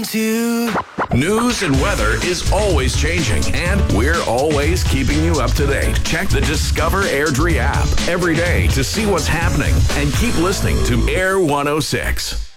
1, 2. News and weather is always changing, and we're always keeping you up to date. Check the Discover Airdrie app every day to see what's happening, and keep listening to Air 106.